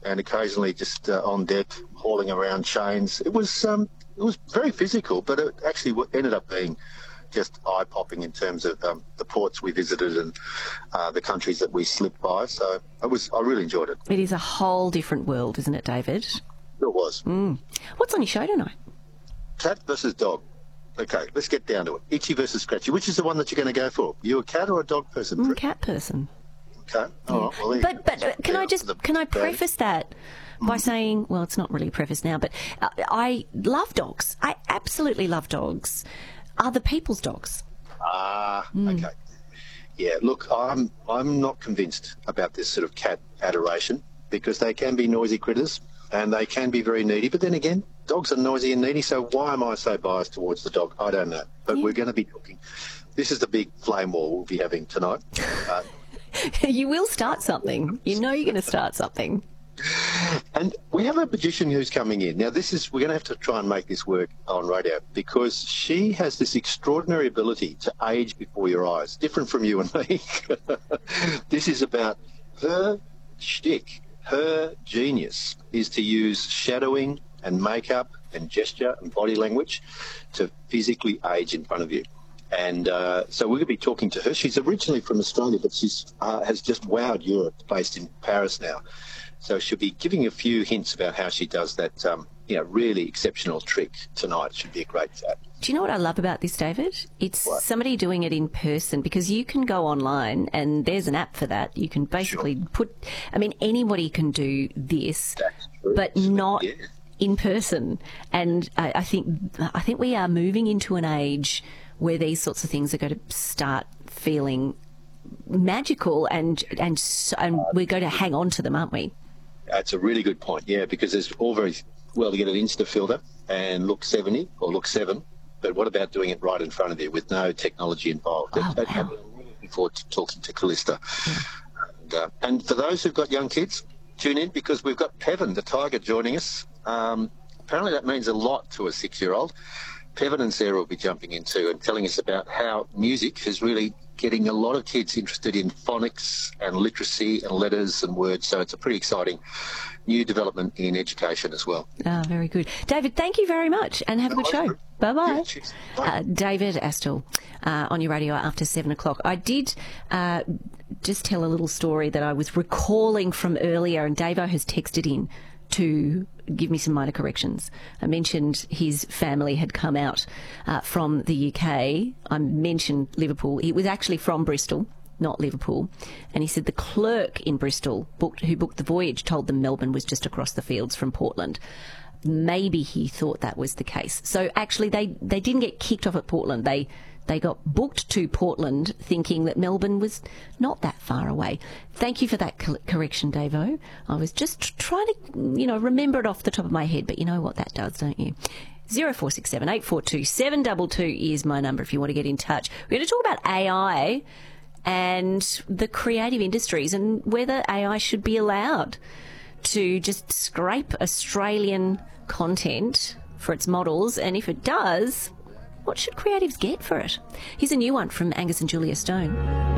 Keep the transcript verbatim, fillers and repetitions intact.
and occasionally just uh, on deck hauling around chains. It was um, it was very physical, but it actually w- ended up being just eye-popping in terms of um, the ports we visited and uh, the countries that we slipped by. So it was I really enjoyed it. It is a whole different world, isn't it, David? It was. Mm. What's on your show tonight? Cat versus dog. Okay, let's get down to it. Itchy versus Scratchy. Which is the one that you're going to go for? You a cat or a dog person? Mm, cat person. Okay. All right. Well, but but uh, can I just can I preface that by saying, well, it's not really a preface now, but uh, I love dogs. I absolutely love dogs. Other people's dogs. Ah, mm. Okay. Yeah. Look, I'm I'm not convinced about this sort of cat adoration because they can be noisy critters and they can be very needy. But then again, dogs are noisy and needy. So why am I so biased towards the dog? I don't know. But yeah. We're going to be talking. This is the big flame war we'll be having tonight. Uh, You will start something. You know you're going to start something. And we have a magician who's coming in. Now, this is we're going to have to try and make this work on radio because she has this extraordinary ability to age before your eyes, different from you and me. This is about her shtick. Her genius is to use shadowing and makeup and gesture and body language to physically age in front of you. And uh, so we're going to be talking to her. She's originally from Australia, but she's uh, has just wowed Europe, based in Paris now. So she'll be giving a few hints about how she does that, um, you know, really exceptional trick tonight. Should be a great chat. Do you know what I love about this, David? It's what? Somebody doing it in person because you can go online and there's an app for that. You can basically sure. put, I mean, anybody can do this, but not yeah. in person. And I, I think I think we are moving into an age where these sorts of things are going to start feeling magical and and, so, and we're going to hang on to them, aren't we? That's a really good point, yeah, because it's all very well to get an Insta filter and look seventy or look seven, but what about doing it right in front of you with no technology involved? Oh, and, wow. I'm really looking forward to talking to Callista. Yeah. And, uh, and for those who've got young kids, tune in because we've got Pevan, the tiger, joining us. Um, apparently that means a lot to a six-year-old. Pevan and Sarah will be jumping into and telling us about how music is really getting a lot of kids interested in phonics and literacy and letters and words. So it's a pretty exciting new development in education as well. Ah, very good. David, thank you very much and have a good show. Bye-bye. Yeah, Bye. Uh, David Astle uh, on your radio after seven o'clock. I did uh, just tell a little story that I was recalling from earlier and Davo has texted in to give me some minor corrections. I mentioned his family had come out uh, from the U K. I mentioned Liverpool. He was actually from Bristol, not Liverpool. And he said the clerk in Bristol booked, who booked the voyage told them Melbourne was just across the fields from Portland. Maybe he thought that was the case. So actually they, they didn't get kicked off at Portland. They They got booked to Portland thinking that Melbourne was not that far away. Thank you for that co- correction, Davo. I was just trying to, you know, remember it off the top of my head, but you know what that does, don't you? zero four six seven, eight four two, seven two two is my number if you want to get in touch. We're going to talk about A I and the creative industries and whether A I should be allowed to just scrape Australian content for its models, and if it does, what should creatives get for it? Here's a new one from Angus and Julia Stone.